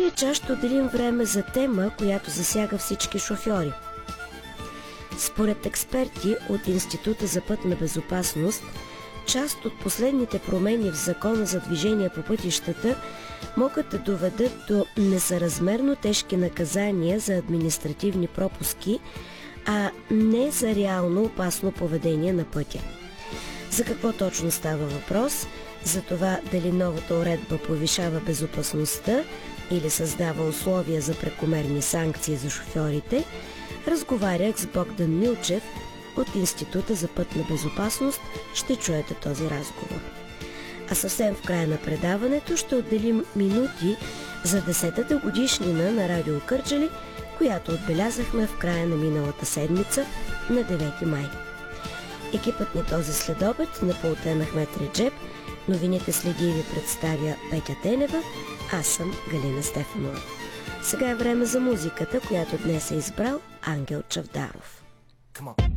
втория час ще отделим време за тема, която засяга всички шофьори. Според експерти от Института за пътна безопасност, част от последните промени в Закона за движение по пътищата могат да доведат до несъразмерно тежки наказания за административни пропуски, а не за реално опасно поведение на пътя. За какво точно става въпрос? За това дали новата уредба повишава безопасността или създава условия за прекомерни санкции за шофьорите, разговарях с Богдан Милчев от Института за пътна безопасност. Ще чуете този разговор. А съвсем в края на предаването ще отделим минути за 10-та годишнина на Радио Кърджали, която отбелязахме в края на миналата седмица на 9 май. Екипът ни този следобед на пулта е Ахмет Реджеб, новините следи и ви представя Петя Тенева, аз съм Галина Стефанова. Сега е време за музиката, която днес е избрал Ангел Чавдаров. Come on.